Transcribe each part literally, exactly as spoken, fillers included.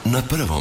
na prvom.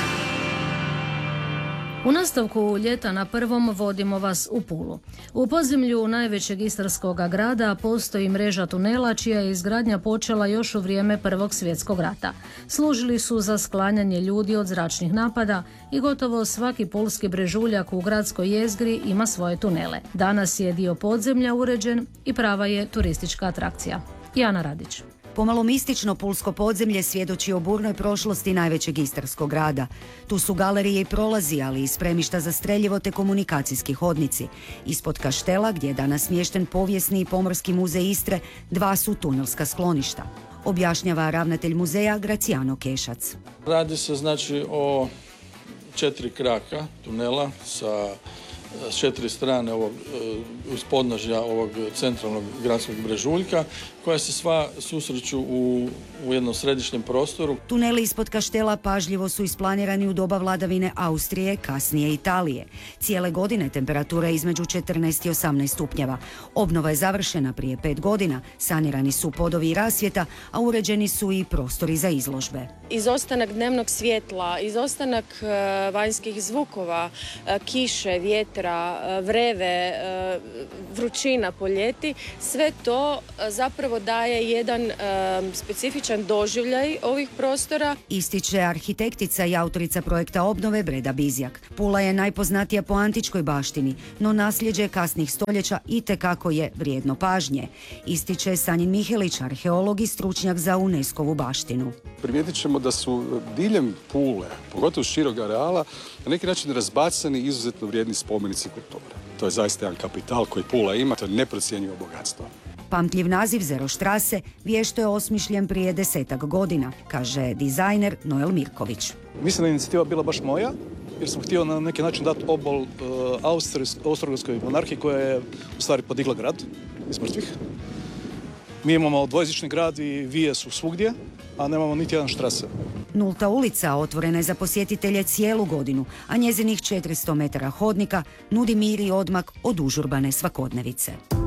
U nastavku ljeta na prvom vodimo vas u Pulu. U podzemlju najvećeg istarskog grada postoji mreža tunela čija je izgradnja počela još u vrijeme Prvog svjetskog rata. Služili su za sklanjanje ljudi od zračnih napada i gotovo svaki pulski brežuljak u gradskoj jezgri ima svoje tunele. Danas je dio podzemlja uređen i prava je turistička atrakcija. Jana Radić. Pomalo mistično pulsko podzemlje svjedoči o burnoj prošlosti najvećeg istarskog grada. Tu su galerije i prolazi, ali i spremišta za streljivo te komunikacijski hodnici. Ispod kaštela, gdje je danas smješten povijesni i pomorski muzej Istre, dva su tunelska skloništa. Objašnjava ravnatelj muzeja Gracijano Kešac. Radi se znači o četiri kraka tunela sa s četiri strane ovog, uz podnožja ovog centralnog gradskog brežuljka, koja se sva susreću u, u jednom središnjem prostoru. Tuneli ispod kaštela pažljivo su isplanirani u doba vladavine Austrije, kasnije Italije. Cijele godine temperatura je između četrnaest i osamnaest stupnjeva. Obnova je završena prije pet godina, sanirani su podovi i rasvjeta, a uređeni su i prostori za izložbe. Izostanak dnevnog svjetla, izostanak uh, vanjskih zvukova, uh, kiše, vjetra, vreve, vrućina po ljeti, sve to zapravo daje jedan specifičan doživljaj ovih prostora. Ističe arhitektica i autorica projekta obnove Breda Bizjak. Pula je najpoznatija po antičkoj baštini, no nasljeđe kasnih stoljeća itekako je vrijedno pažnje. Ističe Sanjin Mihelić, arheolog i stručnjak za UNESCO-vu baštinu. Primijetit ćemo da su diljem Pule, pogotovo širog areala, na neki način razbacani izuzetno vrijedni spomenici kulture. To je zaista jedan kapital koji Pula ima, to je neprocjenjivo bogatstvo. Pamtljiv naziv Zero Štrase vješto je osmišljen prije desetak godina, kaže dizajner Noel Mirković. Mislim da je inicijativa bila baš moja, jer sam htio na neki način dati obol uh, Austro-Ugarskoj monarhiji koja je u stvari podigla grad iz mrtvih. Mi imamo dvojezični grad i vije su svugdje, a nemamo niti jedan štrase. Nulta ulica otvorena je za posjetitelje cijelu godinu, a njezinih četiristo metara hodnika nudi mir i odmak od užurbane svakodnevice.